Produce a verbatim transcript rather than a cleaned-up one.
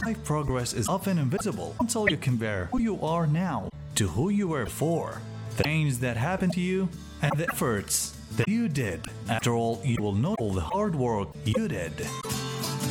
Life progress is often invisible until you compare who you are now to who you were before, the things that happened to you, and the efforts that you did. After all, you will know all the hard work you did.